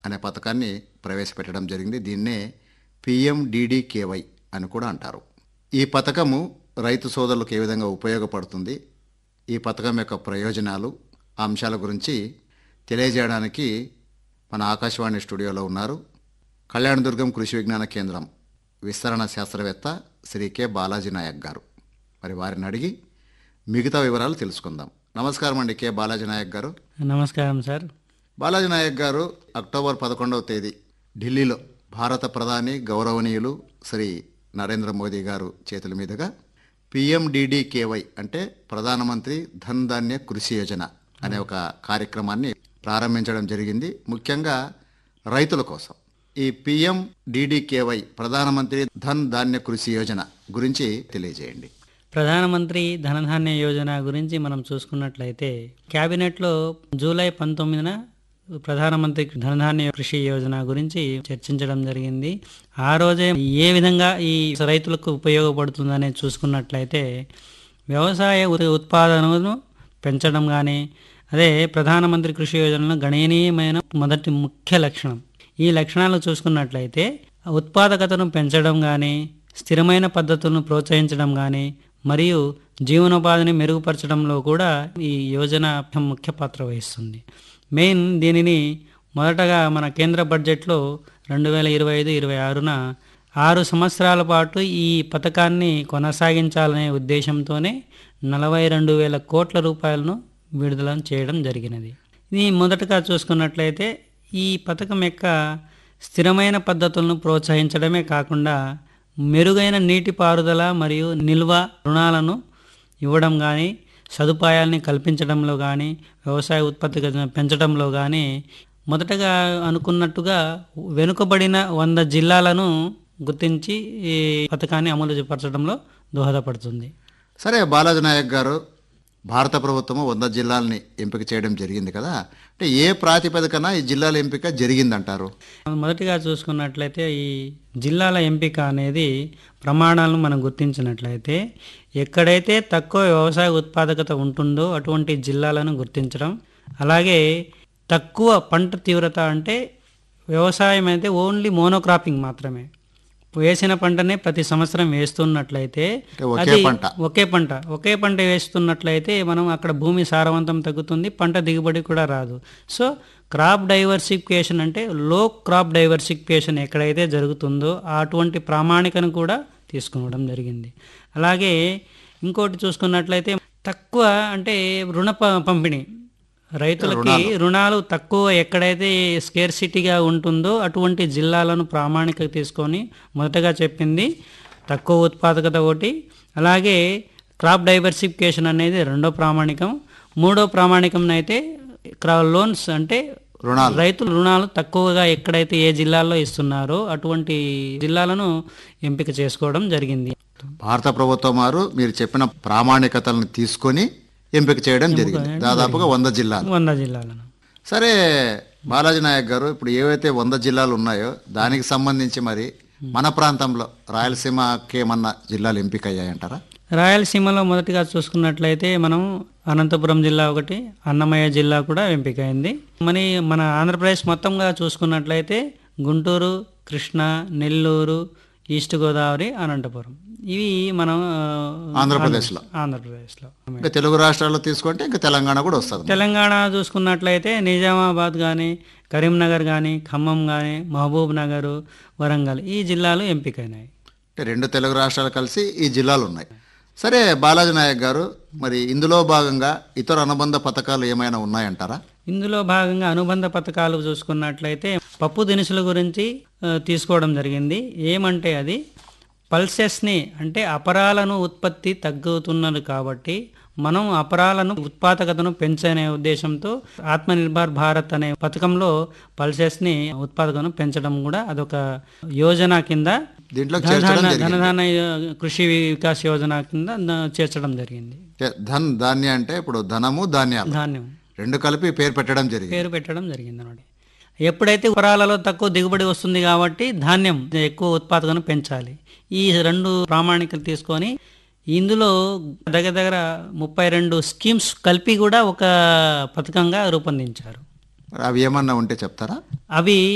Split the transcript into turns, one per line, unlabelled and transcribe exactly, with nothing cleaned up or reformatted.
అనే పథకాన్ని ప్రవేశపెట్టడం జరిగింది. దీన్నే పిఎండిడికేవై అని కూడా అంటారు. ఈ పథకము రైతు సోదరులకు ఏ విధంగా ఉపయోగపడుతుంది, ఈ పథకం యొక్క ప్రయోజనాలు, అంశాల గురించి తెలియజేయడానికి మన ఆకాశవాణి స్టూడియోలో ఉన్నారు కళ్యాణదుర్గం కృషి విజ్ఞాన కేంద్రం విస్తరణ శాస్త్రవేత్త శ్రీ కె బాలాజీ నాయక్ గారు. మరి వారిని అడిగి మిగతా వివరాలు తెలుసుకుందాం. నమస్కారం అండి కె బాలాజీ నాయక్ గారు.
నమస్కారం సార్.
బాలాజీ నాయక్ గారు, అక్టోబర్ పదకొండవ తేదీ ఢిల్లీలో భారత ప్రధాని గౌరవనీయులు శ్రీ నరేంద్ర మోదీ గారు చేతుల మీదుగా పిఎండిడికేవై అంటే ప్రధానమంత్రి ధన్ ధాన్య కృషి యోజన అనే ఒక కార్యక్రమాన్ని ప్రారంభించడం జరిగింది, ముఖ్యంగా రైతుల కోసం. ఈ పిఎండిడికేవై ప్రధానమంత్రి ధన్ ధాన్య కృషి యోజన గురించి తెలియజేయండి.
ప్రధానమంత్రి ధనధాన్య యోజన గురించి మనం చూసుకున్నట్లయితే క్యాబినెట్లో జూలై పంతొమ్మిదిన ప్రధానమంత్రి ధనధాన్య కృషి యోజన గురించి చర్చించడం జరిగింది. ఆ రోజే ఏ విధంగా ఈ రైతులకు ఉపయోగపడుతుందనే చూసుకున్నట్లయితే వ్యవసాయ ఉత్పాదనను పెంచడం కానీ, అదే ప్రధానమంత్రి కృషి యోజనలో గణనీయమైన మొదటి ముఖ్య లక్షణం. ఈ లక్షణాలు చూసుకున్నట్లయితే ఉత్పాదకతను పెంచడం కానీ, స్థిరమైన పద్ధతులను ప్రోత్సహించడం కానీ, మరియు జీవనోపాధిని మెరుగుపరచడంలో కూడా ఈ యోజన ముఖ్య పాత్ర వహిస్తుంది. మెయిన్ దీనిని మొదటగా మన కేంద్ర బడ్జెట్లో రెండు వేల ఇరవై ఐదు ఇరవై ఆరున ఆరు సంవత్సరాల పాటు ఈ పథకాన్ని కొనసాగించాలనే ఉద్దేశంతోనే నలభై రెండు వేల కోట్ల రూపాయలను విడుదల చేయడం జరిగినది. ఇది మొదటగా చూసుకున్నట్లయితే ఈ పథకం యొక్క స్థిరమైన పద్ధతులను ప్రోత్సహించడమే కాకుండా మెరుగైన నీటిపారుదల మరియు నిల్వ రుణాలను ఇవ్వడం కానీ, సదుపాయాల్ని కల్పించడంలో కానీ, వ్యవసాయ ఉత్పత్తి పెంచడంలో కానీ మొదటగా అనుకున్నట్టుగా వెనుకబడిన వంద జిల్లాలను గుర్తించి ఈ పథకాన్ని అమలు పరచడంలో దోహదపడుతుంది.
సరే బాలాజీ నాయక్ గారు, భారత ప్రభుత్వము వంద జిల్లాలని ఎంపిక చేయడం జరిగింది కదా, అంటే ఏ ప్రాతిపదికన ఈ జిల్లాల ఎంపిక జరిగిందంటారు?
మొదటిగా చూసుకున్నట్లయితే ఈ జిల్లాల ఎంపిక అనేది ప్రమాణాలను మనం గుర్తించినట్లయితే ఎక్కడైతే తక్కువ వ్యవసాయ ఉత్పాదకత ఉంటుందో అటువంటి జిల్లాలను గుర్తించడం, అలాగే తక్కువ పంట తీవ్రత అంటే వ్యవసాయం అయితే ఓన్లీ మోనోక్రాపింగ్ మాత్రమే, వేసిన పంటనే ప్రతి సంవత్సరం వేస్తున్నట్లయితే అది ఒకే పంట ఒకే పంట వేస్తున్నట్లయితే మనం అక్కడ భూమి సారవంతం తగ్గుతుంది, పంట దిగుబడి కూడా రాదు. సో క్రాప్ డైవర్సిఫికేషన్ అంటే లో క్రాప్ డైవర్సిఫికేషన్ ఎక్కడైతే జరుగుతుందో అటువంటి ప్రామాణికను కూడా తీసుకోవడం జరిగింది. అలాగే ఇంకోటి చూసుకున్నట్లయితే తక్కువ అంటే రుణ పంపిణీ, రైతులకి రుణాలు తక్కువ ఎక్కడైతే స్కేర్సిటీగా ఉంటుందో అటువంటి జిల్లాలను ప్రామాణిక తీసుకొని మొదటగా చెప్పింది తక్కువ ఉత్పాదకత ఒకటి, అలాగే క్రాప్ డైవర్సిఫికేషన్ అనేది రెండో ప్రామాణికం. మూడో ప్రామాణికం అయితే లోన్స్ అంటే రైతులు రుణాలు తక్కువగా ఎక్కడైతే ఏ జిల్లాల్లో ఇస్తున్నారో అటువంటి జిల్లాలను ఎంపిక చేసుకోవడం జరిగింది.
భారత ప్రభుత్వం వారు మీరు చెప్పిన ప్రామాణికతలను తీసుకొని ఎంపిక చేయడం జరిగింది, దాదాపుగా వంద జిల్లాలు
వంద జిల్లాలను.
సరే బాలాజీ నాయక్ గారు, ఇప్పుడు ఏవైతే వంద జిల్లాలు ఉన్నాయో దానికి సంబంధించి మరి మన ప్రాంతంలో రాయలసీమకి ఏమన్నా జిల్లాలు ఎంపిక అయ్యాయంటారా?
రాయలసీమలో మొదటిగా చూసుకున్నట్లయితే మనం అనంతపురం జిల్లా ఒకటి, అన్నమయ్య జిల్లా కూడా ఎంపిక అయింది. మరి మన ఆంధ్రప్రదేశ్ మొత్తంగా చూసుకున్నట్లయితే గుంటూరు, కృష్ణా, నెల్లూరు, ఈస్ట్ గోదావరి, అనంతపురం ఇవి మనం
ఆంధ్రప్రదేశ్లో
ఆంధ్రప్రదేశ్లో
ఇంకా తెలుగు రాష్ట్రాల్లో తీసుకుంటే ఇంకా తెలంగాణ కూడా వస్తుంది.
తెలంగాణ చూసుకున్నట్లయితే నిజామాబాద్ కానీ, కరీంనగర్ కానీ, ఖమ్మం కానీ, మహబూబ్ నగర్, వరంగల్ ఈ జిల్లాలు ఎంపికైనాయి.
అంటే రెండు తెలుగు రాష్ట్రాలు కలిసి ఈ జిల్లాలు ఉన్నాయి. సరే బాలాజీ నాయక్ గారు, మరి ఇందులో భాగంగా ఇతర అనుబంధ పథకాలు ఏమైనా ఉన్నాయంటారా?
ఇందులో భాగంగా అనుబంధ పథకాలు చూసుకున్నట్లయితే పప్పు దినుసుల గురించి తీసుకోవడం జరిగింది. ఏమంటే అది పల్సెస్ని అంటే అపరాలను ఉత్పత్తి తగ్గుతున్నది కాబట్టి మనం అపరాలను ఉత్పాదకతను పెంచనే ఉద్దేశంతో ఆత్మనిర్భర్ భారత్ అనే పథకంలో పల్సెస్ని ఉత్పాదకతను పెంచడం కూడా అదొక యోజన కింద
దీంట్లో
ధనధాన్య కృషి వికాస్ యోజన కింద చేర్చడం జరిగింది.
ధన్ ధాన్య అంటే ఇప్పుడు ధనము ధాన్యాలు
ధాన్యం
రెండు కలిపి పేరు పెట్టడం జరిగింది
పేరు పెట్టడం జరిగింది అన్నమాట. ఎప్పుడైతే పొలాలలో తక్కువ దిగుబడి వస్తుంది కాబట్టి ధాన్యం ఎక్కువ ఉత్పాదకను పెంచాలి. ఈ రెండు ప్రామాణికలు తీసుకొని ఇందులో దగ్గర దగ్గర ముప్పై రెండు స్కీమ్స్ కలిపి కూడా ఒక పథకంగా రూపొందించారు.
అవి ఏమన్నా ఉంటే చెప్తారా?
అవి